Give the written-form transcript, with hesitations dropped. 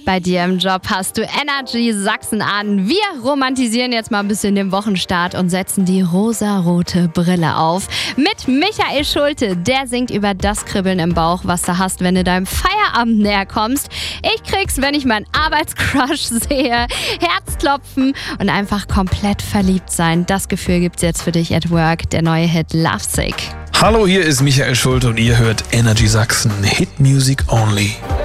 Bei dir im Job hast du Energy Sachsen an. Wir romantisieren jetzt mal ein bisschen den Wochenstart und setzen die rosarote Brille auf. Mit Michael Schulte, der singt über das Kribbeln im Bauch, was du hast, wenn du deinem Feierabend näher kommst. Ich krieg's, wenn ich meinen Arbeitscrush sehe. Herzklopfen und einfach komplett verliebt sein. Das Gefühl gibt's jetzt für dich at Work. Der neue Hit Lovesick. Hallo, hier ist Michael Schulte und ihr hört Energy Sachsen. Hit Music Only.